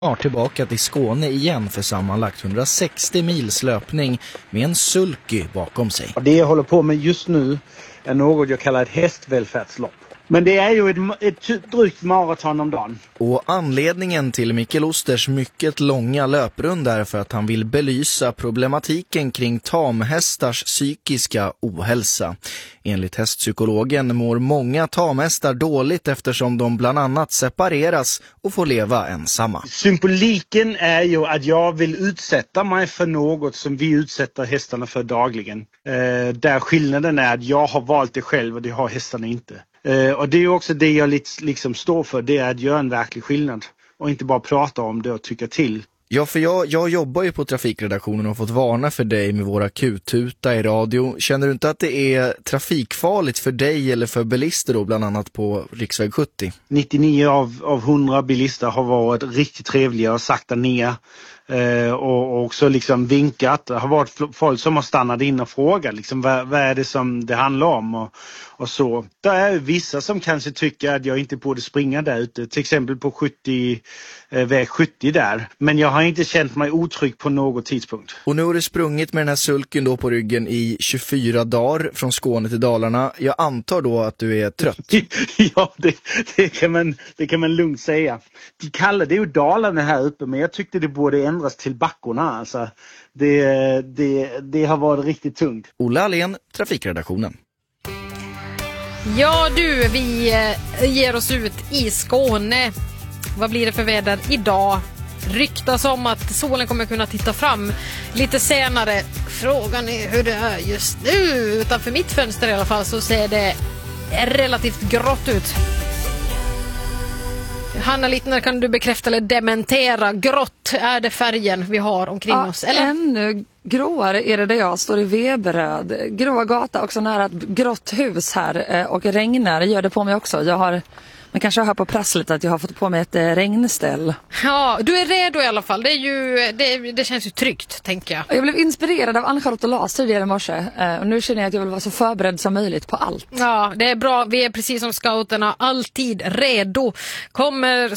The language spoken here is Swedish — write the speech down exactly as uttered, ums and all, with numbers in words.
Snart tillbaka till Skåne igen för sammanlagt hundrasextio mils löpning med en sulky bakom sig. Det jag håller på med just nu är något jag kallar ett hästvälfärdslopp. Men det är ju ett, ett drygt maraton om dagen. Och anledningen till Mikael Osters mycket långa löprunda är för att han vill belysa problematiken kring tamhästars psykiska ohälsa. Enligt hästpsykologen mår många tamhästar dåligt eftersom de bland annat separeras och får leva ensamma. Symboliken är ju att jag vill utsätta mig för något som vi utsätter hästarna för dagligen. Eh, där skillnaden är att jag har valt det själv och det har hästarna inte. Uh, och det är också det jag liksom står för, det är att göra en verklig skillnad och inte bara prata om det och tycka till. Ja, för jag, jag jobbar ju på trafikredaktionen och har fått varna för dig med våra kututa i radio. Känner du inte att det är trafikfarligt för dig eller för bilister då, bland annat på riksväg sjuttio? nittionio av, av hundra bilister har varit riktigt trevliga och sakta ner. Uh, och, och också liksom vinkat. Det har varit folk som har stannat in och frågat liksom, vad, vad är det som det handlar om och, och så. Det är vissa som kanske tycker att jag inte borde springa där ute, till exempel på sjuttio, eh, väg sjuttio där. Men jag har inte känt mig otrygg på någon tidpunkt. Och nu har du sprungit med den här sulken då på ryggen i tjugofyra dagar från Skåne till Dalarna. Jag antar då att du är trött. Ja, det, det, kan man, det kan man lugnt säga. De kallar det ju Dalarna här uppe, men jag tyckte det borde ändras till backorna. Alltså, det, det, det har varit riktigt tungt. Ola Allén, trafikredaktionen. Ja du, vi ger oss ut i Skåne. Vad blir det för väder idag? Ryktas om att solen kommer kunna titta fram lite senare. Frågan är hur det är just nu. Utanför mitt fönster i alla fall så ser det relativt grått ut. Hanna Littner, kan du bekräfta eller dementera? Grått är det färgen vi har omkring ja, oss, eller? Ännu gråare är det där jag står i Veberöd. Gråa gata, också nära ett grått hus här, och regnar gör det på mig också. Jag har, man kanske hör på prasslet att jag har fått på mig ett regnställ. Ja, du är redo i alla fall. Det, är ju, det, det känns ju tryggt, tänker jag. Jag blev inspirerad av Ann-Charlotte och Lars tidigare i morse. Och nu känner jag att jag vill vara så förberedd som möjligt på allt. Ja, det är bra. Vi är precis som scouterna alltid redo. Kommer